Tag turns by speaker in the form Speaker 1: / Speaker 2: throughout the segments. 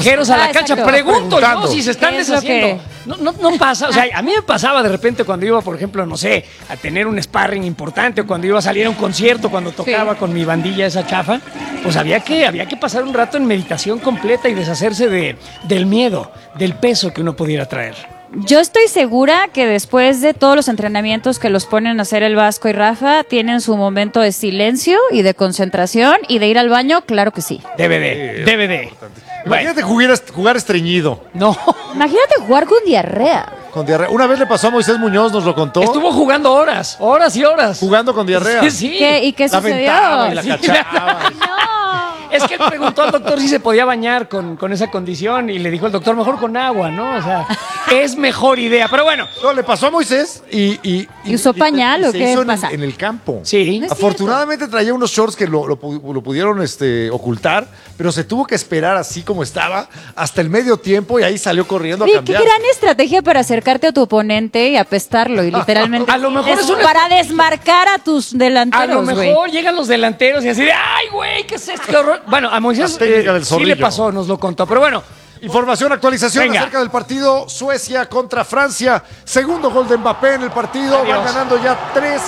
Speaker 1: extranjeros a la cancha.
Speaker 2: exacto.
Speaker 1: Pregunto yo si se están
Speaker 2: ¿Qué es lo
Speaker 1: deshaciendo. No pasa. O sea, a mí me pasaba de repente cuando iba, por ejemplo, no sé, a tener un sparring importante, o cuando iba a salir a un concierto, cuando tocaba con mi bandilla esa chafa, pues había que pasar un rato en meditación completa y deshacerse del miedo, del peso que uno pudiera traer.
Speaker 2: Yo estoy segura que después de todos los entrenamientos que los ponen a hacer el Vasco y Rafa, tienen su momento de silencio y de concentración y de ir al baño, claro que sí.
Speaker 1: Debe de.
Speaker 3: Imagínate jugar estreñido.
Speaker 1: No.
Speaker 2: Imagínate jugar con diarrea.
Speaker 3: Con diarrea. Una vez le pasó a Moisés Muñoz, nos lo contó.
Speaker 1: Estuvo jugando horas y horas.
Speaker 3: Jugando con diarrea.
Speaker 1: Sí.
Speaker 2: ¿Y qué
Speaker 3: La
Speaker 2: sucedió?
Speaker 3: aventaba y la
Speaker 1: Sí.
Speaker 3: cachaba.
Speaker 1: Es que él preguntó al doctor si se podía bañar con esa condición y le dijo el doctor, mejor con agua, ¿no? O sea, es mejor idea. Pero bueno.
Speaker 3: No, le pasó a Moisés y
Speaker 2: usó pañal o
Speaker 3: se
Speaker 2: qué
Speaker 3: hizo
Speaker 2: pasa?
Speaker 3: en el campo.
Speaker 1: Sí.
Speaker 2: No es
Speaker 3: Afortunadamente traía unos shorts que lo pudieron ocultar, pero se tuvo que esperar así como estaba hasta el medio tiempo y ahí salió corriendo a
Speaker 2: Oye, qué
Speaker 3: cambiar.
Speaker 2: gran estrategia para acercarte a tu oponente y apestarlo y literalmente
Speaker 1: A lo mejor es una-
Speaker 2: para desmarcar a tus delanteros,
Speaker 1: A lo
Speaker 2: güey.
Speaker 1: mejor llegan los delanteros y así de, ¡ay, güey! ¿Qué es esto? ¡Qué horror! Bueno, a Moisés
Speaker 3: La técnica del
Speaker 1: sí le
Speaker 3: zorrillo.
Speaker 1: pasó, nos lo contó. Pero bueno,
Speaker 3: Información, actualización
Speaker 1: Venga.
Speaker 3: acerca del partido Suecia contra Francia. Segundo gol de Mbappé en el partido.
Speaker 1: Adiós.
Speaker 3: Van ganando ya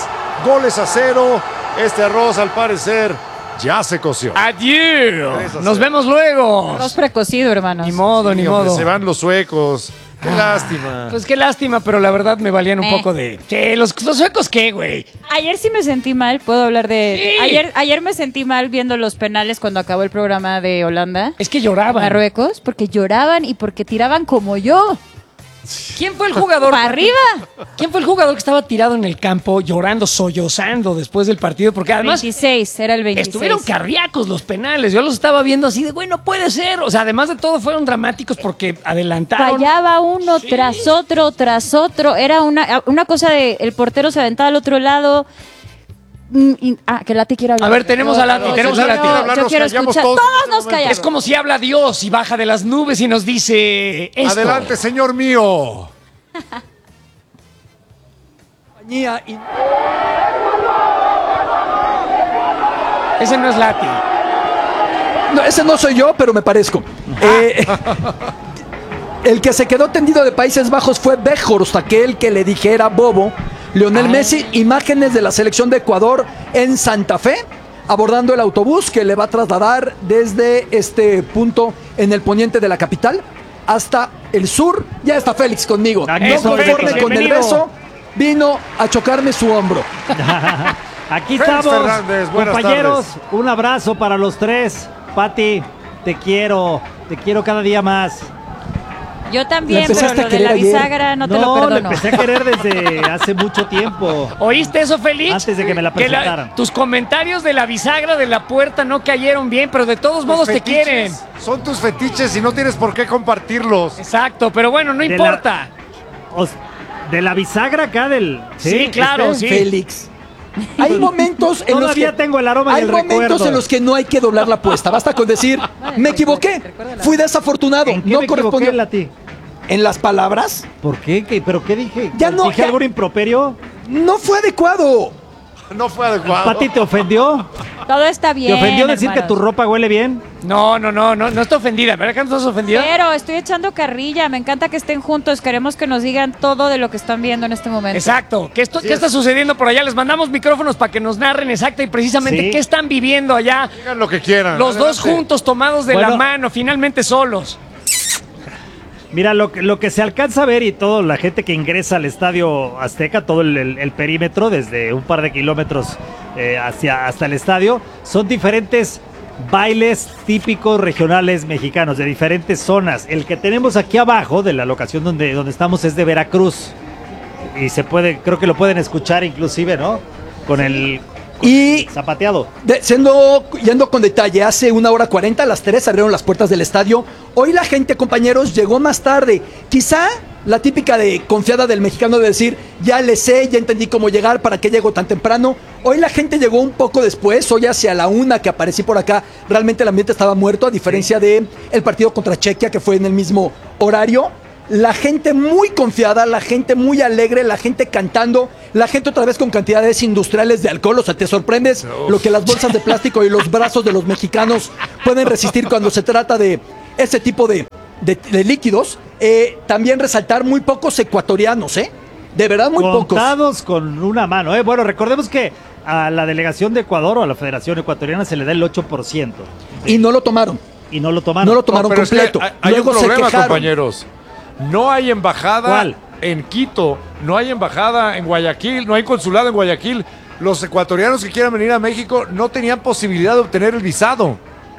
Speaker 3: 3-0. Este arroz, al parecer, ya se coció.
Speaker 1: adiós.
Speaker 3: 3-0.
Speaker 1: Nos vemos luego.
Speaker 2: Arroz precocido, hermanos.
Speaker 1: Ni modo, ni
Speaker 3: Sí, hombre,
Speaker 1: modo.
Speaker 3: se van los suecos. Qué lástima.
Speaker 1: Pues qué lástima, pero la verdad me valían un poco de... ¿Qué? ¿Los suecos qué, güey?
Speaker 2: Ayer sí me sentí mal, puedo hablar de...
Speaker 1: Sí.
Speaker 2: Ayer me sentí mal viendo los penales cuando acabó el programa de Holanda.
Speaker 1: Es que lloraban.
Speaker 2: Marruecos, porque lloraban y porque tiraban como yo.
Speaker 1: ¿Quién fue el jugador?
Speaker 2: ¡Para arriba!
Speaker 1: ¿Quién fue el jugador que estaba tirado en el campo llorando, sollozando después del partido? Porque además
Speaker 2: 26, era el 26.
Speaker 1: estuvieron cardíacos los penales. Yo los estaba viendo así de, güey, no puede ser. O sea, además de todo fueron dramáticos porque adelantaron.
Speaker 2: Fallaba uno tras otro. Era una cosa de... El portero se aventaba al otro lado. Que Lati quiere hablar.
Speaker 1: A ver, tenemos a Lati, tenemos a Lati.
Speaker 2: Yo quiero
Speaker 3: Nos callamos
Speaker 2: escuchar.
Speaker 3: todos
Speaker 2: Todos
Speaker 3: en este
Speaker 2: nos
Speaker 3: momento.
Speaker 2: callamos.
Speaker 1: Es como si habla Dios y baja de las nubes y nos dice esto.
Speaker 3: Adelante, señor mío.
Speaker 1: Ese no es Lati.
Speaker 4: No, ese no soy yo, pero me parezco. El que se quedó tendido de Países Bajos fue Weghorst, aquel que le dijera bobo. Lionel Messi, imágenes de la selección de Ecuador en Santa Fe, abordando el autobús que le va a trasladar desde este punto en el poniente de la capital hasta el sur. Ya está Félix conmigo.
Speaker 5: Aquí
Speaker 4: No
Speaker 5: estoy,
Speaker 4: conforme
Speaker 5: Félix,
Speaker 4: con el
Speaker 5: bienvenido.
Speaker 4: beso, vino a chocarme su hombro.
Speaker 5: Aquí
Speaker 3: Félix
Speaker 5: estamos,
Speaker 3: Fernández, buenas
Speaker 5: compañeros.
Speaker 3: tardes.
Speaker 5: Un abrazo para los tres. Pati, te quiero cada día más.
Speaker 2: Yo
Speaker 4: La
Speaker 2: también, pero
Speaker 4: empezaste a
Speaker 2: lo de
Speaker 4: querer
Speaker 2: la
Speaker 4: ayer.
Speaker 2: bisagra no te lo
Speaker 5: lo
Speaker 2: perdono.
Speaker 5: empecé a querer desde hace mucho tiempo.
Speaker 1: ¿Oíste eso, Félix?
Speaker 5: Antes de que me la presentaran.
Speaker 1: Tus comentarios de la bisagra de la puerta no cayeron bien, pero de todos modos te
Speaker 3: Fetiches
Speaker 1: quieren.
Speaker 3: Son tus fetiches y no tienes por qué compartirlos.
Speaker 1: Exacto, pero bueno, no
Speaker 5: De
Speaker 1: importa.
Speaker 5: De la bisagra acá del...
Speaker 1: Sí, claro, sí.
Speaker 4: Félix. Hay momentos en los
Speaker 5: Todavía
Speaker 4: que
Speaker 5: tengo el aroma
Speaker 4: hay
Speaker 5: del
Speaker 4: momentos
Speaker 5: recuerdo.
Speaker 4: en los que no hay que doblar la apuesta. Basta con decir, me equivoqué, fui desafortunado,
Speaker 5: ¿En qué
Speaker 4: no
Speaker 5: me
Speaker 4: correspondió.
Speaker 5: equivoqué, Lati?
Speaker 4: En las palabras,
Speaker 5: ¿Por qué? ¿Pero qué dije?
Speaker 4: Ya no,
Speaker 5: ¿Dije
Speaker 4: ya-
Speaker 5: algún improperio?
Speaker 4: no fue adecuado.
Speaker 3: No fue adecuado.
Speaker 5: ¿Pati te ofendió?
Speaker 2: Todo está bien.
Speaker 5: ¿Te ofendió decir que
Speaker 2: hermanos.
Speaker 5: tu ropa huele bien?
Speaker 1: No está ofendida. ¿Verdad que no estás ofendida?
Speaker 2: Pero estoy echando carrilla. Me encanta que estén juntos. Queremos que nos digan todo de lo que están viendo en este momento.
Speaker 1: Exacto. ¿Qué está sucediendo por allá? Les mandamos micrófonos para que nos narren exacta y precisamente
Speaker 5: Sí.
Speaker 1: qué están viviendo allá.
Speaker 3: Digan lo que quieran.
Speaker 1: Los dos
Speaker 3: Adelante.
Speaker 1: juntos, tomados de la
Speaker 5: Bueno.
Speaker 1: mano, finalmente solos.
Speaker 5: Mira, lo que se alcanza a ver y toda la gente que ingresa al Estadio Azteca, todo el perímetro, desde un par de kilómetros hasta el estadio, son diferentes bailes típicos regionales mexicanos, de diferentes zonas. El que tenemos aquí abajo, de la locación donde estamos, es de Veracruz. Y creo que lo pueden escuchar inclusive, ¿no? Con el
Speaker 4: Y
Speaker 5: zapateado.
Speaker 4: yendo con detalle, hace 1:40, a las 3 abrieron las puertas del estadio. Hoy la gente, compañeros, llegó más tarde. Quizá la típica de confiada del mexicano de decir, ya le sé, ya entendí cómo llegar, ¿para qué llego tan temprano? Hoy la gente llegó un poco después, hoy hacia la 1 que aparecí por acá, realmente el ambiente estaba muerto, a diferencia de el partido contra Chequia, que fue en el mismo horario. La gente muy confiada, la gente muy alegre, la gente cantando, la gente otra vez con cantidades industriales de alcohol. O sea, te sorprendes lo que las bolsas de plástico y los brazos de los mexicanos pueden resistir cuando se trata de ese tipo de líquidos. También resaltar muy pocos ecuatorianos, de verdad muy pocos.
Speaker 5: Contados con una mano, Bueno, recordemos que a la delegación de Ecuador o a la Federación Ecuatoriana se le da el 8%.
Speaker 4: Y no lo tomaron.
Speaker 5: No lo tomaron.
Speaker 4: No lo tomaron
Speaker 3: pero
Speaker 4: completo.
Speaker 3: Es que hay un
Speaker 4: Luego se
Speaker 3: problema,
Speaker 4: quejaron.
Speaker 3: compañeros. No hay embajada
Speaker 5: ¿Cuál?
Speaker 3: en Quito, no hay embajada en Guayaquil, no hay consulado en Guayaquil. Los ecuatorianos que quieran venir a México no tenían posibilidad de obtener el visado.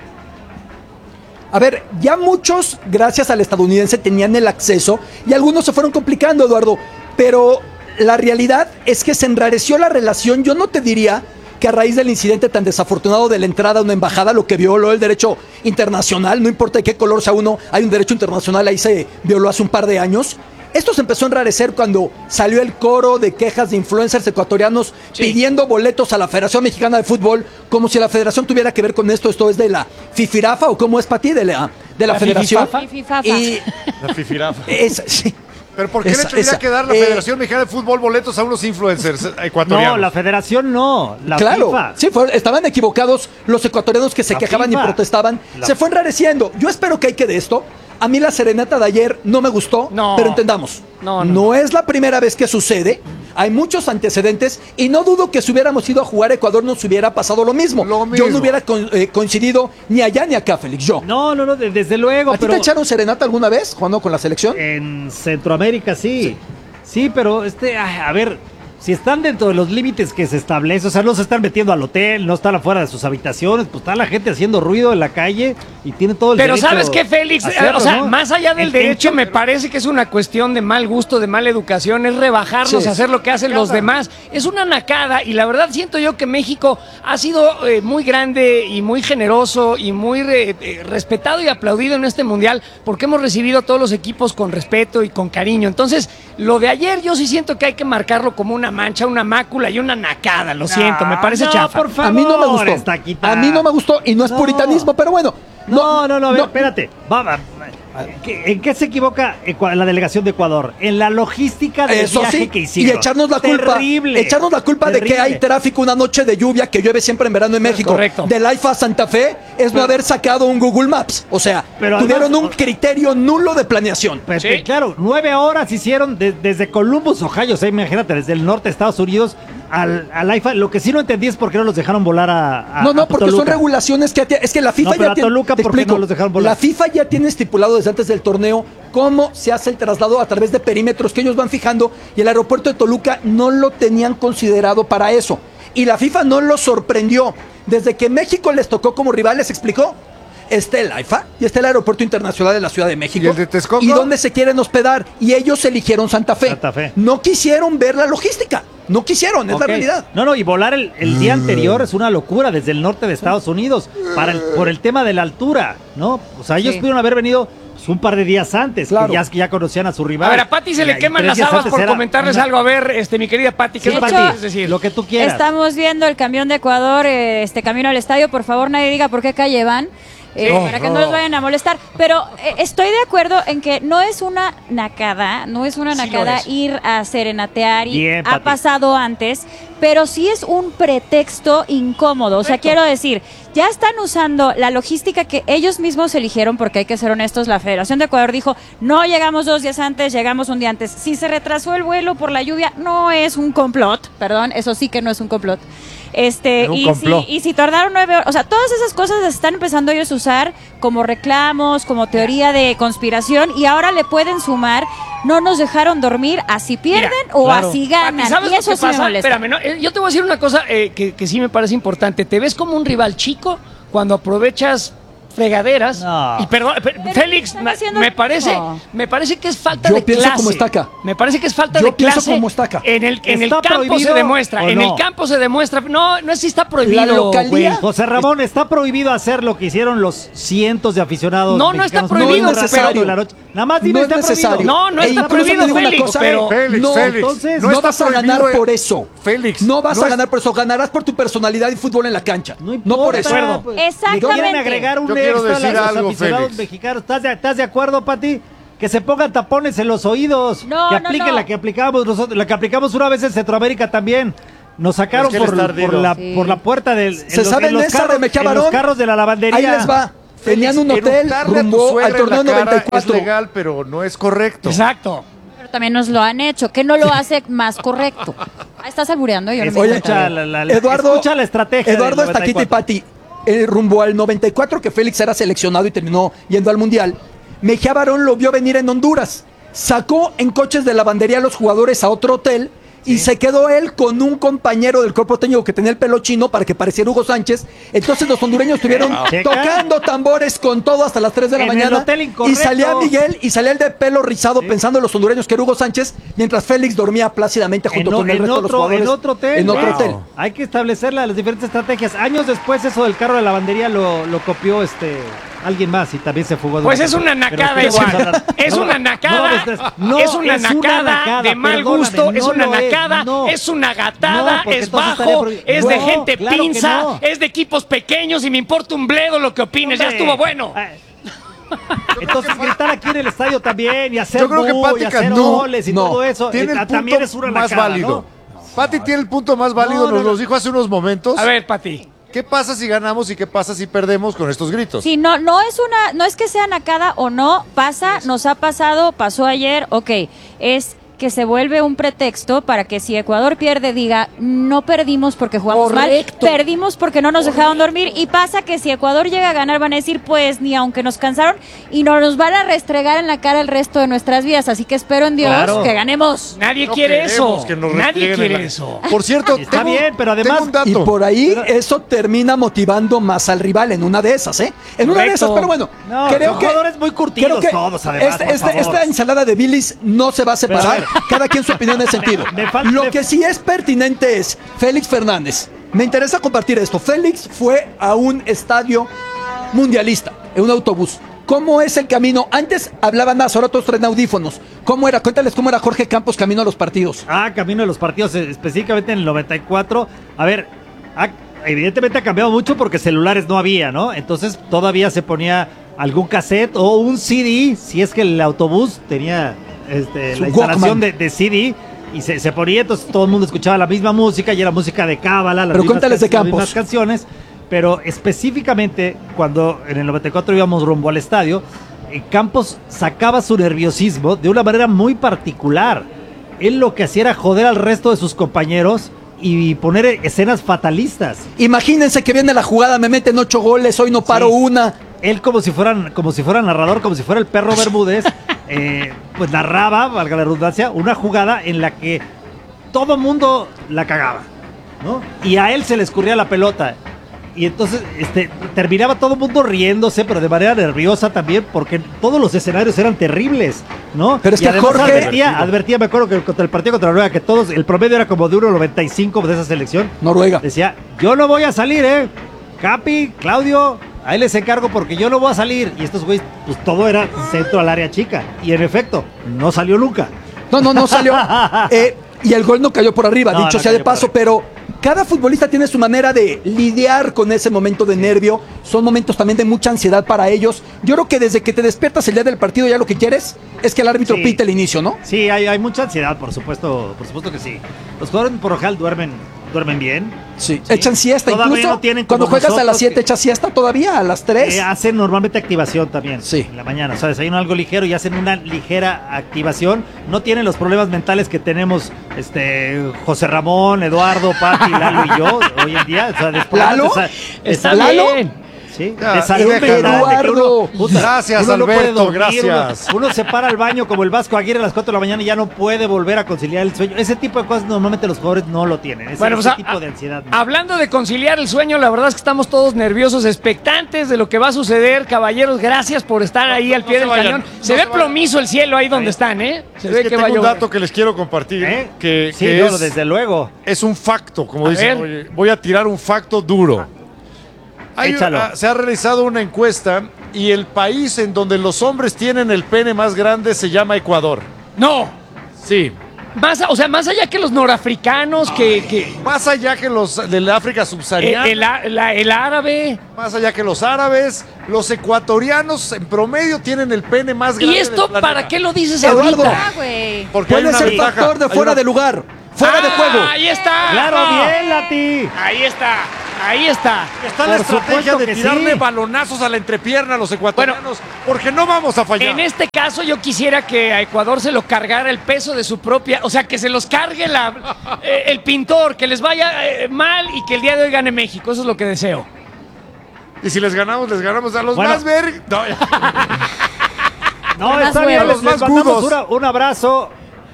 Speaker 4: A ver, ya muchos, gracias al estadounidense, tenían el acceso y algunos se fueron complicando, Eduardo. Pero la realidad es que se enrareció la relación. Yo no te diría que a raíz del incidente tan desafortunado de la entrada a una embajada, lo que violó el derecho internacional, no importa de qué color sea uno, hay un derecho internacional, ahí se violó hace un par de años. Esto se empezó a enrarecer cuando salió el coro de quejas de influencers ecuatorianos pidiendo boletos a la Federación Mexicana de Fútbol, como si la federación tuviera que ver con esto. Esto es de la FIFIRAFA, o cómo es, Pati, de la federación.
Speaker 2: Fififafa.
Speaker 4: Y
Speaker 3: La fifirafa.
Speaker 4: sí.
Speaker 3: ¿Pero por qué
Speaker 4: Esa-
Speaker 3: le tendría
Speaker 4: esa.
Speaker 3: que dar la Federación Mexicana de Fútbol boletos a unos influencers ecuatorianos?
Speaker 5: No, la federación no, la
Speaker 4: Claro,
Speaker 5: FIFA.
Speaker 4: sí, estaban equivocados los ecuatorianos que se
Speaker 5: La
Speaker 4: quejaban
Speaker 5: FIFA.
Speaker 4: y protestaban.
Speaker 5: La-
Speaker 4: Se fue enrareciendo. Yo espero que hay que de esto. A mí la serenata de ayer no me gustó,
Speaker 1: No.
Speaker 4: pero entendamos.
Speaker 1: No.
Speaker 4: No es la primera vez que sucede. Hay muchos antecedentes y no dudo que si hubiéramos ido a jugar a Ecuador nos hubiera pasado lo mismo.
Speaker 3: Lo
Speaker 4: Yo
Speaker 3: mismo.
Speaker 4: no hubiera coincidido ni allá ni acá, Félix. Yo.
Speaker 5: No, desde luego.
Speaker 4: ¿A ti
Speaker 5: pero
Speaker 4: te echaron serenata alguna vez jugando con la selección?
Speaker 5: en Centroamérica sí. Sí, pero a ver, si están dentro de los límites que se establecen, o sea, no se están metiendo al hotel, no están afuera de sus habitaciones, pues está la gente haciendo ruido en la calle y tiene todo el
Speaker 1: Pero
Speaker 5: derecho
Speaker 1: ¿sabes qué, Félix?
Speaker 5: a hacerlo,
Speaker 1: O sea,
Speaker 5: ¿no?
Speaker 1: más allá del
Speaker 5: El
Speaker 1: derecho,
Speaker 5: hecho-
Speaker 1: me parece que es una cuestión de mal gusto, de mala educación, es rebajarnos
Speaker 4: Sí.
Speaker 1: a hacer lo que hacen los demás. Es una nacada y la verdad siento yo que México ha sido muy grande y muy generoso y muy respetado y aplaudido en este mundial porque hemos recibido a todos los equipos con respeto y con cariño. Entonces, lo de ayer yo sí siento que hay que marcarlo como una mancha, una mácula y una nacada. Lo siento, me parece
Speaker 5: no,
Speaker 1: chafa.
Speaker 5: por favor,
Speaker 4: A mí no me gustó.
Speaker 5: Estaquita.
Speaker 4: A mí no me gustó y no es
Speaker 5: No.
Speaker 4: puritanismo, pero bueno.
Speaker 5: No, a ver, espérate. ¿En qué se equivoca la delegación de Ecuador? En la logística del
Speaker 4: Eso
Speaker 5: viaje
Speaker 4: sí,
Speaker 5: que hicieron.
Speaker 4: y echarnos la culpa.
Speaker 5: Terrible.
Speaker 4: Echarnos la culpa de que hay tráfico una noche de lluvia que llueve siempre en verano en México.
Speaker 1: correcto.
Speaker 4: Del AIFA a Santa Fe es no haber sacado un Google Maps. O sea,
Speaker 5: Pero
Speaker 4: tuvieron
Speaker 5: además-
Speaker 4: un criterio nulo de planeación.
Speaker 5: Pues,
Speaker 1: Sí.
Speaker 5: claro, 9 horas hicieron desde Columbus, Ohio, o sea, imagínate, desde el norte de Estados Unidos al AIFA. Lo que sí no entendí es por qué no los dejaron volar a
Speaker 4: No, porque son
Speaker 5: Toluca.
Speaker 4: regulaciones que es que la FIFA
Speaker 5: No, pero
Speaker 4: ya
Speaker 5: a
Speaker 4: tiene.
Speaker 5: Toluca,
Speaker 4: te
Speaker 5: ¿por qué
Speaker 4: explico,
Speaker 5: no los dejaron volar?
Speaker 4: La FIFA ya tiene estipulado desde antes del torneo cómo se hace el traslado a través de perímetros que ellos van fijando y el aeropuerto de Toluca no lo tenían considerado para eso. Y la FIFA no los sorprendió. Desde que México les tocó como rival, les explicó. Está el AIFA y está el Aeropuerto Internacional de la Ciudad de México.
Speaker 3: ¿Y el de Texcoco?
Speaker 4: ¿Y dónde se quieren hospedar? Y ellos eligieron Santa Fe.
Speaker 5: Santa Fe.
Speaker 4: No quisieron ver la logística. No quisieron, es
Speaker 5: Ok.
Speaker 4: la realidad.
Speaker 5: No, y volar el día anterior es una locura desde el norte de Estados Unidos por el tema de la altura, ¿no? O sea, ellos
Speaker 2: Sí.
Speaker 5: pudieron haber venido pues, un par de días antes,
Speaker 4: Claro.
Speaker 5: que ya conocían a su rival.
Speaker 1: A ver, a Pati se le
Speaker 5: Y
Speaker 1: queman
Speaker 5: 3
Speaker 1: las
Speaker 5: días
Speaker 1: habas
Speaker 5: antes
Speaker 1: por
Speaker 5: era
Speaker 1: comentarles
Speaker 5: una-
Speaker 1: algo. A ver, mi querida Pati, ¿qué
Speaker 5: Sí,
Speaker 1: es lo que
Speaker 5: Pati,
Speaker 1: quieres decir?
Speaker 5: lo que tú quieras.
Speaker 2: Estamos viendo el camión de Ecuador, camino al estadio. Por favor, nadie diga por qué calle van. Para que no los vayan a molestar. Pero estoy de acuerdo en que no es una nacada,
Speaker 1: Sí lo es.
Speaker 2: ir a serenatear y
Speaker 5: Bien,
Speaker 2: ha
Speaker 5: Pati.
Speaker 2: pasado antes, pero sí es un pretexto incómodo. O sea, quiero decir, ya están usando la logística que ellos mismos eligieron, porque hay que ser honestos, la Federación de Ecuador dijo, no llegamos 2 días antes, llegamos un día antes. Si se retrasó el vuelo por la lluvia, no es un complot, perdón, eso sí que no es un complot.
Speaker 3: Era un complot.
Speaker 2: Y si tardaron 9 horas, o sea, todas esas cosas las están empezando ellos a usar como reclamos, como teoría de conspiración, y ahora le pueden sumar, no nos dejaron dormir, así pierden o
Speaker 5: claro.
Speaker 2: así ganan.
Speaker 1: Pati, ¿sabes
Speaker 2: Y
Speaker 1: lo
Speaker 2: eso
Speaker 1: que
Speaker 2: sí me
Speaker 1: pasa?
Speaker 2: molesta.
Speaker 1: Espérame, yo te voy a decir una cosa que sí me parece importante. Te ves como un rival chico cuando aprovechas fregaderas.
Speaker 5: No.
Speaker 1: Y perdón, Félix,
Speaker 2: están haciendo-
Speaker 1: me parece que es falta
Speaker 4: Yo
Speaker 1: de
Speaker 4: pienso
Speaker 1: clase.
Speaker 4: como Estaca.
Speaker 1: Me parece que es falta
Speaker 4: Yo
Speaker 1: de
Speaker 4: pienso
Speaker 1: clase.
Speaker 4: como Estaca.
Speaker 1: En el
Speaker 5: ¿Está
Speaker 1: campo se
Speaker 5: prohibido
Speaker 1: demuestra.
Speaker 5: o
Speaker 1: En
Speaker 5: no?
Speaker 1: el campo se demuestra. No es si está prohibido.
Speaker 4: La localía-
Speaker 1: güey.
Speaker 5: José Ramón, ¿está prohibido hacer lo que hicieron los cientos de aficionados?
Speaker 1: No, no está
Speaker 5: mexicanos
Speaker 1: prohibido,
Speaker 5: no es necesario.
Speaker 1: pero-
Speaker 5: Nada más dime,
Speaker 4: No es
Speaker 5: está
Speaker 4: necesario.
Speaker 5: prohibido.
Speaker 1: No
Speaker 4: E
Speaker 1: está
Speaker 4: incluso
Speaker 1: prohibido,
Speaker 4: te digo una
Speaker 1: Félix,
Speaker 4: cosa,
Speaker 1: pero...
Speaker 3: Félix,
Speaker 4: no,
Speaker 3: Félix,
Speaker 5: entonces,
Speaker 4: no
Speaker 3: está
Speaker 4: vas a ganar
Speaker 3: prohibido,
Speaker 4: por eso.
Speaker 3: Félix,
Speaker 4: No vas
Speaker 3: no
Speaker 4: a
Speaker 3: es-
Speaker 4: ganar por eso. Ganarás por tu personalidad y fútbol en la cancha.
Speaker 5: No
Speaker 4: No por eso.
Speaker 5: importa, pues.
Speaker 2: Exactamente.
Speaker 5: Le quieren agregar un
Speaker 3: Yo quiero
Speaker 5: extra a
Speaker 3: decir
Speaker 5: los
Speaker 3: algo,
Speaker 5: aficionados
Speaker 3: Félix.
Speaker 5: mexicanos. ¿Estás de acuerdo, Pati? Que se pongan tapones en los oídos.
Speaker 2: No,
Speaker 5: que
Speaker 2: no,
Speaker 5: apliquen
Speaker 2: no.
Speaker 5: la que aplicamos nosotros, la que aplicamos una vez en Centroamérica también. Nos sacaron
Speaker 3: Es que él está ardido.
Speaker 2: Sí.
Speaker 5: por la puerta del
Speaker 4: Se saben esa de Mejía
Speaker 5: en los
Speaker 4: Barón.
Speaker 5: carros de la lavandería.
Speaker 4: Ahí les va. tenían un hotel
Speaker 3: eructarle a tu
Speaker 4: rumbo
Speaker 3: suegra
Speaker 4: al
Speaker 3: en
Speaker 4: torneo
Speaker 3: la cara
Speaker 4: 94.
Speaker 3: Es legal, pero no es correcto.
Speaker 1: Exacto.
Speaker 2: Pero también nos lo han hecho, que no lo hace más correcto. ¿Estás albureando? Yo no me di
Speaker 4: Oye,
Speaker 2: cuenta.
Speaker 5: Escucha la estrategia.
Speaker 4: Eduardo
Speaker 5: del
Speaker 4: Estaquita y
Speaker 5: 94.
Speaker 4: Pati, rumbo al 94, que Félix era seleccionado y terminó yendo al Mundial, Mejía Barón lo vio venir en Honduras. Sacó en coches de lavandería a los jugadores a otro hotel y se quedó él con un compañero del cuerpo técnico que tenía el pelo chino para que pareciera Hugo Sánchez. Entonces los hondureños estuvieron
Speaker 5: Checa.
Speaker 4: tocando tambores con todo hasta las 3 de la
Speaker 5: En el
Speaker 4: mañana.
Speaker 5: hotel
Speaker 4: Y
Speaker 5: incorrecto.
Speaker 4: salía Miguel y salía el de pelo rizado pensando en los hondureños que era Hugo Sánchez, mientras Félix dormía plácidamente junto con el resto de los jugadores.
Speaker 5: En otro hotel.
Speaker 4: En otro
Speaker 5: Wow.
Speaker 4: hotel.
Speaker 5: Hay que establecer las diferentes estrategias. Años después, eso del carro de lavandería lo copió alguien más y también se fugó. de
Speaker 1: Pues
Speaker 5: una
Speaker 1: es
Speaker 5: casa.
Speaker 1: una
Speaker 5: Pero
Speaker 1: nacada
Speaker 5: ¿qué vamos a
Speaker 1: igual.
Speaker 5: hablar?
Speaker 1: Es
Speaker 5: No,
Speaker 1: una nacada.
Speaker 5: no,
Speaker 1: Es una nacada de mal
Speaker 5: perdóname,
Speaker 1: gusto. Es
Speaker 5: no
Speaker 1: una
Speaker 5: lo es,
Speaker 1: nacada.
Speaker 5: no.
Speaker 1: Es una
Speaker 5: No,
Speaker 1: gatada.
Speaker 5: porque
Speaker 1: Es
Speaker 5: entonces
Speaker 1: bajo.
Speaker 5: estaría
Speaker 1: Es de
Speaker 5: no,
Speaker 1: gente
Speaker 5: claro que
Speaker 1: pinza.
Speaker 5: no.
Speaker 1: Es de equipos pequeños y me importa un bledo lo que opines. Ya
Speaker 5: Hombre.
Speaker 1: estuvo bueno.
Speaker 5: Entonces gritar aquí en el estadio también y hacer
Speaker 3: Yo creo que
Speaker 5: bu,
Speaker 3: Pati
Speaker 5: y hacer
Speaker 3: Cantú
Speaker 5: goles y
Speaker 3: no,
Speaker 5: todo eso
Speaker 3: tiene el
Speaker 5: también
Speaker 3: punto
Speaker 5: es una
Speaker 3: más
Speaker 5: nacada,
Speaker 3: válido.
Speaker 5: ¿no?
Speaker 3: Pati tiene el punto más válido,
Speaker 5: No,
Speaker 3: nos
Speaker 5: no.
Speaker 3: lo dijo hace unos momentos.
Speaker 1: A ver, Pati.
Speaker 3: ¿Qué pasa si ganamos y qué pasa si perdemos con estos gritos?
Speaker 2: Sí, no es que sea nacada o no, pasa, nos ha pasado, pasó ayer, ok, es que se vuelve un pretexto para que si Ecuador pierde diga, no perdimos porque jugamos
Speaker 1: Correcto.
Speaker 2: mal, perdimos porque no nos dejaron dormir, y pasa que si Ecuador llega a ganar van a decir, pues ni aunque nos cansaron, y nos van a restregar en la cara el resto de nuestras vidas, así que espero en Dios
Speaker 5: Claro.
Speaker 2: que ganemos.
Speaker 1: Nadie
Speaker 3: No
Speaker 1: quiere
Speaker 3: queremos
Speaker 1: eso.
Speaker 3: que nos
Speaker 1: Nadie
Speaker 3: restrieguen
Speaker 1: quiere
Speaker 3: en la-
Speaker 1: eso.
Speaker 3: Por cierto,
Speaker 5: Está bien, pero además-
Speaker 3: tengo un dato.
Speaker 4: Y por ahí eso termina motivando más al rival en una de esas, ¿eh? En una de
Speaker 1: Correcto.
Speaker 4: esas, pero bueno,
Speaker 5: No,
Speaker 4: creo
Speaker 5: son
Speaker 4: que
Speaker 5: jugadores muy curtidos
Speaker 4: creo que
Speaker 5: todos, además, por favor.
Speaker 4: esta ensalada de bilis no se va a separar.
Speaker 5: Pero,
Speaker 4: Cada quien su opinión en ese sentido. Lo que sí es pertinente es Félix Fernández. Me interesa compartir esto. Félix fue a un estadio mundialista en un autobús. ¿Cómo es el camino? Antes hablaban más, ahora todos traen audífonos. ¿Cómo era? Cuéntales cómo era Jorge Campos camino a los partidos.
Speaker 5: Camino de los partidos, específicamente en el 94. A ver, evidentemente ha cambiado mucho porque celulares no había, ¿no? Entonces todavía se ponía algún cassette o un CD, si es que el autobús tenía
Speaker 4: Su
Speaker 5: la instalación
Speaker 4: Walkman.
Speaker 5: de CD. Y se ponía, entonces todo el mundo escuchaba la misma música y era música de cábala, las
Speaker 4: Pero
Speaker 5: mismas
Speaker 4: cuéntales de
Speaker 5: las mismas
Speaker 4: Campos.
Speaker 5: canciones. Pero específicamente cuando en el 94 íbamos rumbo al estadio, Campos sacaba su nerviosismo de una manera muy particular. Él lo que hacía era joder al resto de sus compañeros y poner escenas fatalistas.
Speaker 4: Imagínense que viene la jugada, me meten 8 goles, hoy no paro
Speaker 5: Sí.
Speaker 4: una.
Speaker 5: Él como si fuera narrador, como si fuera el perro Bermúdez, pues narraba, valga la redundancia, una jugada en la que todo mundo la cagaba, ¿no? Y a él se le escurría la pelota. Y entonces terminaba todo el mundo riéndose, pero de manera nerviosa también, porque todos los escenarios eran terribles, ¿no?
Speaker 4: Pero es
Speaker 5: Y
Speaker 4: que
Speaker 5: además
Speaker 4: Jorge-
Speaker 5: advertía, me acuerdo que contra el partido contra Noruega, que todos, el promedio era como de 1.95 de esa selección.
Speaker 4: Noruega.
Speaker 5: Decía, yo no voy a salir, Capi, Claudio, ahí les encargo porque yo no voy a salir. Y estos güeyes, pues todo era centro al área chica. Y en efecto, no salió nunca.
Speaker 4: No salió. Y el gol no cayó por arriba,
Speaker 5: No,
Speaker 4: dicho
Speaker 5: no
Speaker 4: sea de
Speaker 5: cayó por
Speaker 4: paso,
Speaker 5: arriba.
Speaker 4: pero cada futbolista tiene su manera de lidiar con ese momento de nervio. Son momentos también de mucha ansiedad para ellos. Yo creo que desde que te despiertas el día del partido ya lo que quieres es que el árbitro
Speaker 5: Sí.
Speaker 4: pite el inicio, ¿no?
Speaker 5: Sí, hay mucha ansiedad, por supuesto que sí. Los jugadores por lo general duermen bien.
Speaker 4: Sí. Echan siesta
Speaker 5: Todavía
Speaker 4: incluso.
Speaker 5: no tienen
Speaker 4: Cuando
Speaker 5: como
Speaker 4: juegas a las
Speaker 5: nosotros
Speaker 4: 7
Speaker 5: que-
Speaker 4: echas siesta todavía, a las 3.
Speaker 5: Hacen normalmente activación también
Speaker 4: Sí.
Speaker 5: en la mañana. O sea, desayunan algo ligero y hacen una ligera activación. No tienen los problemas mentales que tenemos José Ramón, Eduardo, Pati, Lalo y yo hoy en día. O sea, después
Speaker 4: ¿Lalo?
Speaker 1: Está
Speaker 4: ¿Lalo?
Speaker 1: bien.
Speaker 5: Sí,
Speaker 3: Ya,
Speaker 5: de salud
Speaker 3: déjalo.
Speaker 5: mental, de que
Speaker 4: Eduardo.
Speaker 3: Gracias,
Speaker 5: uno no puede
Speaker 3: Alberto,
Speaker 5: dormir,
Speaker 3: gracias.
Speaker 5: Uno se para al baño como el Vasco Aguirre a las 4 de la mañana y ya no puede volver a conciliar el sueño. Ese tipo de cosas normalmente los jugadores no lo tienen. Ese
Speaker 1: Bueno, pues,
Speaker 5: tipo de ansiedad. ¿no?
Speaker 1: Hablando de conciliar el sueño, la verdad es que estamos todos nerviosos, expectantes de lo que va a suceder. Caballeros, gracias por estar ahí al pie
Speaker 3: se
Speaker 1: del
Speaker 3: vayan,
Speaker 1: cañón.
Speaker 3: no
Speaker 1: Se
Speaker 3: se
Speaker 1: ve
Speaker 3: vayan.
Speaker 1: plomizo el cielo ahí donde están, ¿eh? Se
Speaker 3: Es
Speaker 1: ve
Speaker 3: que
Speaker 1: que va a
Speaker 3: tengo un
Speaker 1: llover.
Speaker 3: dato que les quiero compartir,
Speaker 5: ¿Eh?
Speaker 3: que
Speaker 5: Sí,
Speaker 3: que
Speaker 5: no, desde luego.
Speaker 3: es un facto, como
Speaker 1: A
Speaker 3: dicen.
Speaker 1: ver.
Speaker 3: Oye, voy a tirar un facto duro.
Speaker 5: Échalo.
Speaker 3: Se ha realizado una encuesta y el país en donde los hombres tienen el pene más grande se llama Ecuador.
Speaker 1: No,
Speaker 3: Sí.
Speaker 1: más allá que los norafricanos, que
Speaker 3: Más allá que los del África subsahariana,
Speaker 1: el árabe.
Speaker 3: más allá que los árabes, los ecuatorianos en promedio tienen el pene más grande.
Speaker 1: ¿Y esto
Speaker 3: del planeta.
Speaker 1: para qué lo dices
Speaker 4: Eduardo.
Speaker 1: ahorita?
Speaker 2: Ah, güey.
Speaker 3: Porque hay
Speaker 4: Puede
Speaker 3: una
Speaker 4: ser
Speaker 3: ventaja,
Speaker 4: factor de
Speaker 3: hay
Speaker 4: fuera
Speaker 3: una-
Speaker 4: de lugar, fuera de juego.
Speaker 1: Ahí está.
Speaker 5: Claro, bien, Lati.
Speaker 1: Ahí está. Ahí está.
Speaker 3: Está la
Speaker 5: Por
Speaker 3: estrategia
Speaker 5: supuesto
Speaker 3: de
Speaker 5: que
Speaker 3: tirarle
Speaker 5: sí.
Speaker 3: balonazos a la entrepierna a los ecuatorianos, porque no vamos a fallar.
Speaker 1: En este caso yo quisiera que a Ecuador se lo cargara el peso de su propia, o sea, que se los cargue el pintor, que les vaya mal y que el día de hoy gane México. Eso es lo que deseo.
Speaker 3: Y si les ganamos a los
Speaker 5: Bueno.
Speaker 3: más ver. No,
Speaker 5: No,
Speaker 2: Más
Speaker 5: está bien,
Speaker 2: huevos.
Speaker 5: les
Speaker 3: Más
Speaker 5: mandamos
Speaker 3: gudos.
Speaker 5: un abrazo.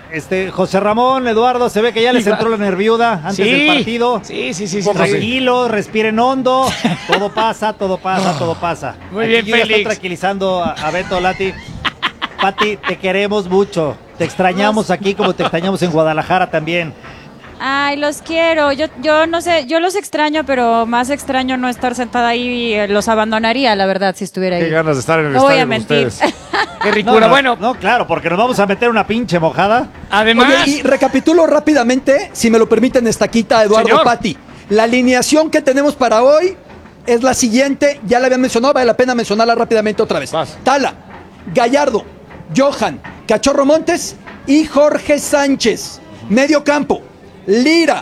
Speaker 5: José Ramón, Eduardo, se ve que ya les entró la nerviuda antes del partido.
Speaker 1: Sí.
Speaker 5: Tranquilos, respiren hondo. Todo pasa, todo pasa.
Speaker 1: Muy
Speaker 5: Aquí
Speaker 1: bien,
Speaker 5: yo ya estoy
Speaker 1: Félix.
Speaker 5: tranquilizando a Beto Lati. Pati, te queremos mucho. Te extrañamos aquí como te extrañamos en Guadalajara también.
Speaker 2: Ay, los quiero. Yo no sé, yo los extraño, pero más extraño no estar sentada ahí y los abandonaría, la verdad, si estuviera ahí.
Speaker 3: qué ganas de estar en el
Speaker 2: No voy
Speaker 3: estadio
Speaker 2: a
Speaker 3: con
Speaker 2: mentir.
Speaker 3: ustedes.
Speaker 1: Qué ricura. Bueno,
Speaker 5: No, claro, porque nos vamos a meter una pinche mojada.
Speaker 1: además...
Speaker 4: Oye, y recapitulo rápidamente, si me lo permiten, Estaquita, Eduardo,
Speaker 1: Señor.
Speaker 4: Pati. La alineación que tenemos para hoy es la siguiente, ya la habían mencionado, vale la pena mencionarla rápidamente otra vez.
Speaker 3: Vas.
Speaker 4: Tala, Gallardo, Johan, Cachorro Montes y Jorge Sánchez. Medio campo, Lira,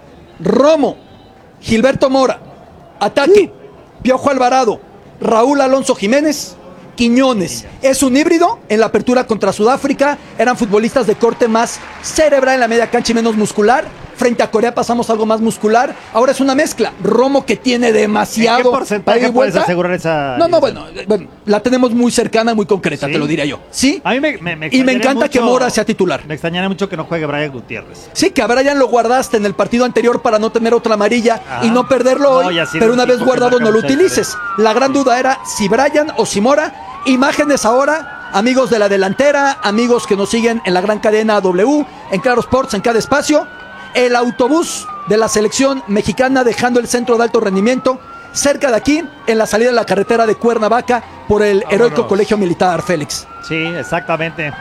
Speaker 4: Romo, Gilberto Mora. Ataque, Piojo Alvarado, Raúl Alonso Jiménez, Quiñones. Es un híbrido. En la apertura contra Sudáfrica eran futbolistas de corte más cerebral en la media cancha y menos muscular. Frente a Corea pasamos algo más muscular. Ahora es una mezcla. Romo, que tiene demasiado.
Speaker 5: ¿En qué porcentaje
Speaker 4: para ir y
Speaker 5: puedes
Speaker 4: vuelta.
Speaker 5: asegurar esa?
Speaker 4: No, bueno, la tenemos muy cercana, muy concreta,
Speaker 5: ¿Sí?
Speaker 4: te lo diría yo. Sí.
Speaker 5: A mí me
Speaker 4: Y me
Speaker 5: extrañaría
Speaker 4: encanta que
Speaker 5: mucho-
Speaker 4: Mora sea titular.
Speaker 5: Me extrañaría mucho que no juegue Brian Gutiérrez.
Speaker 4: Sí, que a Brian lo guardaste en el partido anterior para no tener otra amarilla
Speaker 5: Ajá.
Speaker 4: y no perderlo
Speaker 5: No,
Speaker 4: hoy,
Speaker 5: y así
Speaker 4: pero
Speaker 5: de un
Speaker 4: una vez
Speaker 5: tipo que
Speaker 4: guardado
Speaker 5: marca
Speaker 4: no lo
Speaker 5: mucha
Speaker 4: utilices. La gran duda era si Brian o si Mora. Imágenes ahora, amigos de la delantera, amigos que nos siguen en la gran cadena W, en Claro Sports, en cada espacio. El autobús de la selección mexicana dejando el centro de alto rendimiento cerca de aquí, en la salida de la carretera de Cuernavaca por el heroico Colegio Militar, Félix.
Speaker 5: Sí, exactamente.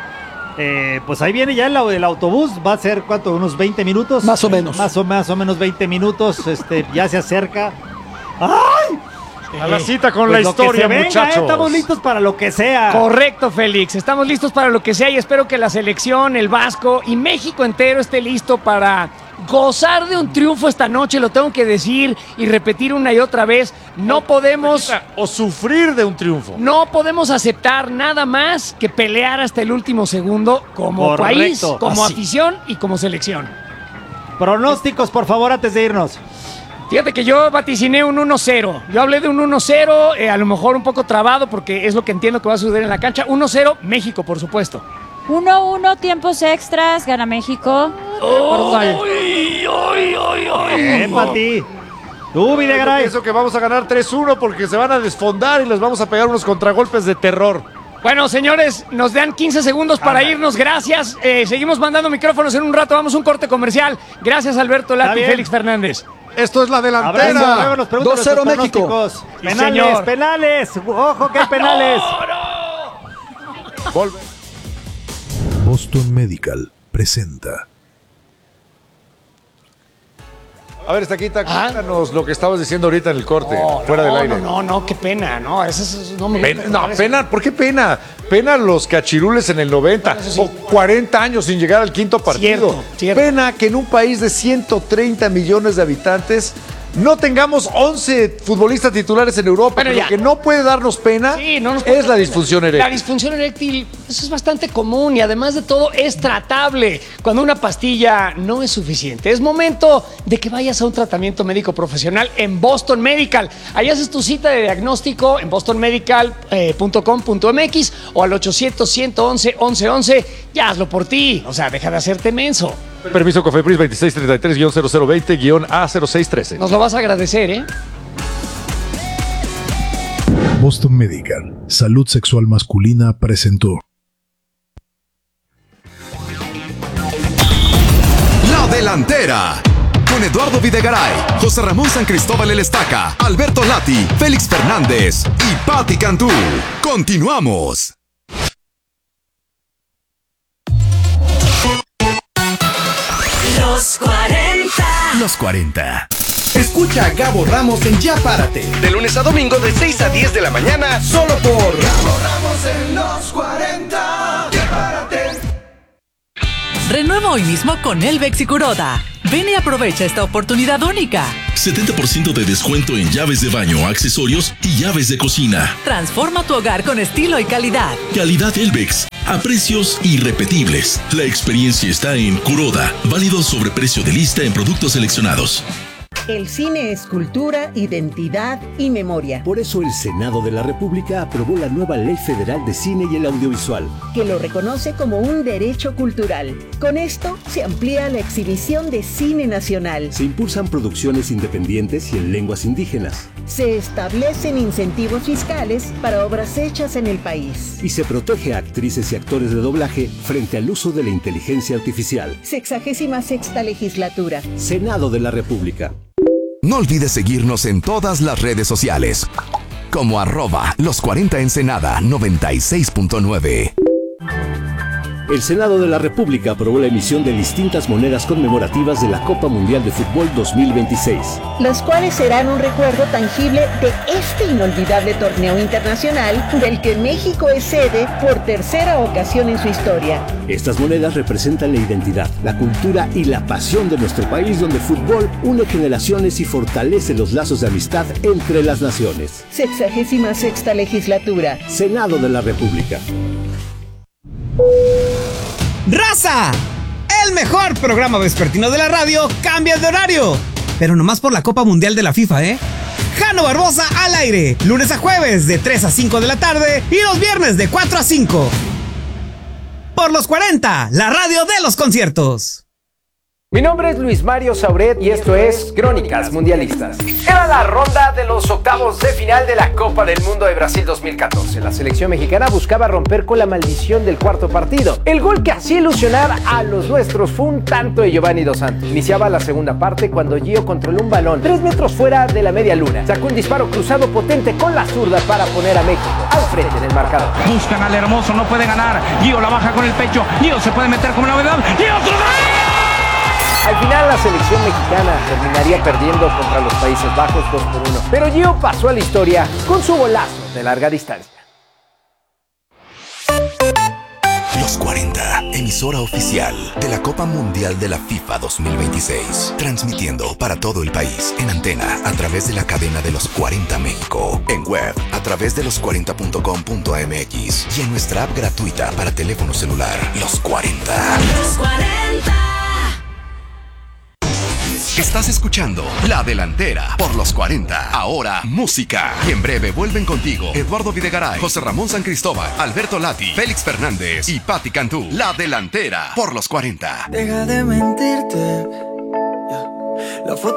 Speaker 5: Pues ahí viene ya el autobús. Va a ser, ¿cuánto? ¿Unos 20 minutos?
Speaker 4: Más o menos.
Speaker 5: Más o menos 20 minutos. Ya se acerca. ¡Ay!
Speaker 3: A la cita con
Speaker 5: Pues
Speaker 3: la
Speaker 5: lo que
Speaker 3: historia,
Speaker 5: se venga,
Speaker 3: muchachos.
Speaker 5: estamos listos para lo que sea.
Speaker 1: Correcto, Félix. Estamos listos para lo que sea y espero que la selección, el Vasco y México entero esté listo para gozar de un triunfo esta noche. Lo tengo que decir y repetir una y otra vez. No podemos
Speaker 3: sufrir de un triunfo.
Speaker 1: No podemos aceptar nada más que pelear hasta el último segundo como
Speaker 5: Correcto.
Speaker 1: país, como
Speaker 4: Así.
Speaker 1: afición y como selección.
Speaker 5: Pronósticos, por favor, antes de irnos.
Speaker 1: Fíjate que yo vaticiné un 1-0. Yo hablé de un 1-0, a lo mejor un poco trabado porque es lo que entiendo que va a suceder en la cancha. 1-0, México, por supuesto.
Speaker 2: 1-1, tiempos extras, gana México. Por gol.
Speaker 5: Pati. Tú,
Speaker 3: Yo
Speaker 5: Videgaray.
Speaker 3: pienso que vamos a ganar 3-1 porque se van a desfondar y les vamos a pegar unos contragolpes de terror.
Speaker 1: Bueno, señores, nos dan 15 segundos para irnos. Gracias. Seguimos mandando micrófonos en un rato. Vamos a un corte comercial. Gracias, Alberto
Speaker 5: Está
Speaker 1: Lati y
Speaker 5: bien.
Speaker 1: Félix Fernández.
Speaker 3: Esto es la
Speaker 5: Abrazo,
Speaker 3: delantera.
Speaker 5: luego nos preguntan
Speaker 4: 2-0
Speaker 5: nuestros
Speaker 4: México.
Speaker 5: pronósticos.
Speaker 1: Sí,
Speaker 5: Penales,
Speaker 1: señor.
Speaker 5: penales. Ojo que hay penales.
Speaker 3: Volve.
Speaker 6: Boston Medical presenta.
Speaker 3: A ver, Estaquita, cuéntanos lo que estabas diciendo ahorita en el corte, fuera del aire.
Speaker 1: No, qué pena. No, no me
Speaker 3: Pena, no, pena, ¿por qué pena? Pena los cachirules en el 90 o 40 años sin llegar al quinto partido.
Speaker 1: Cierto.
Speaker 3: Pena que en un país de 130 millones de habitantes no tengamos 11 futbolistas titulares en Europa.
Speaker 1: Bueno,
Speaker 3: Pero
Speaker 1: ya.
Speaker 3: lo que no puede darnos pena
Speaker 1: Sí, no nos puede
Speaker 3: es la
Speaker 1: dar pena.
Speaker 3: disfunción
Speaker 1: La
Speaker 3: eréctil.
Speaker 1: disfunción eréctil, eso es bastante común y además de todo es tratable. Cuando una pastilla no es suficiente, es momento de que vayas a un tratamiento médico profesional en Boston Medical. Ahí haces tu cita de diagnóstico en bostonmedical.com.mx o al 800-111-1111. Ya hazlo por ti, o sea, deja de hacerte menso.
Speaker 3: Permiso Cofepris 2633-0020-A0613.
Speaker 1: Nos lo vas a agradecer, ¿eh?
Speaker 6: Boston Medical, Salud Sexual Masculina presentó.
Speaker 7: La Delantera. Con Eduardo Videgaray, José Ramón San Cristóbal El Estaca, Alberto Lati, Félix Fernández y Pati Cantú. Continuamos.
Speaker 8: Los 40.
Speaker 7: Los 40.
Speaker 9: Escucha a Gabo Ramos en Ya Párate,
Speaker 10: De lunes a domingo de 6 a 10 de la mañana.
Speaker 9: solo por Gabo Ramos en Los 40. Ya Párate.
Speaker 8: Renueva hoy mismo con Elvex y Kuroda.
Speaker 11: Ven y aprovecha esta oportunidad única.
Speaker 12: 70% de descuento en llaves de baño, accesorios y llaves de cocina.
Speaker 11: Transforma tu hogar con estilo y calidad.
Speaker 12: Calidad Elvex, a precios irrepetibles. La experiencia está en Kuroda, válido sobre precio de lista en productos seleccionados.
Speaker 13: El cine es cultura, identidad y memoria.
Speaker 14: Por eso el Senado de la República aprobó la nueva Ley Federal de Cine y el Audiovisual,
Speaker 13: que lo reconoce como un derecho cultural. Con esto se amplía la exhibición de cine nacional.
Speaker 14: Se impulsan producciones independientes y en lenguas indígenas.
Speaker 13: Se establecen incentivos fiscales para obras hechas en el país.
Speaker 14: Y se protege a actrices y actores de doblaje frente al uso de la inteligencia artificial.
Speaker 13: 66ª legislatura.
Speaker 14: Senado de la República.
Speaker 7: No olvides seguirnos en todas las redes sociales, como @los40 Ensenada 96.9.
Speaker 14: El Senado de la República aprobó la emisión de distintas monedas conmemorativas de la Copa Mundial de Fútbol 2026.
Speaker 13: Las cuales serán un recuerdo tangible de este inolvidable torneo internacional del que México es sede por tercera ocasión en su historia.
Speaker 14: Estas monedas representan la identidad, la cultura y la pasión de nuestro país, donde el fútbol une generaciones y fortalece los lazos de amistad entre las naciones.
Speaker 13: 66ª legislatura.
Speaker 14: Senado de la República.
Speaker 15: ¡Raza! El mejor programa vespertino de la radio cambia de horario, pero nomás por la Copa Mundial de la FIFA, ¿eh? Jano Barbosa al aire, lunes a jueves de 3 a 5 de la tarde y los viernes de 4 a 5. Por los 40, la radio de los conciertos.
Speaker 16: Mi nombre es Luis Mario Sauret y esto es Crónicas Mundialistas. Era la ronda de los octavos de final de la Copa del Mundo de Brasil 2014. La selección mexicana buscaba romper con la maldición del cuarto partido. El gol que hacía ilusionar a los nuestros fue un tanto de Giovanni Dos Santos. Iniciaba la segunda parte cuando Gio controló un balón 3 metros fuera de la media luna. Sacó un disparo cruzado potente con la zurda para poner a México al frente en el marcador.
Speaker 17: Buscan al Hermoso, no puede ganar. Gio la baja con el pecho. Gio se puede meter como novedad. ¡Y otro gol!
Speaker 16: Al final la selección mexicana terminaría perdiendo contra los Países Bajos 2-1. Pero Gio pasó a la historia con su golazo de larga distancia.
Speaker 7: Los 40, emisora oficial de la Copa Mundial de la FIFA 2026. Transmitiendo para todo el país en antena a través de la cadena de Los 40 México. En web a través de los40.com.mx y en nuestra app gratuita para teléfono celular. Los 40.
Speaker 8: Los 40.
Speaker 7: Estás escuchando La Delantera por Los 40. Ahora, música. Y en breve vuelven contigo Eduardo Videgaray, José Ramón San Cristóbal, Alberto Lati, Félix Fernández y Patti Cantú. La Delantera por Los 40.
Speaker 18: Deja de mentirte. La foto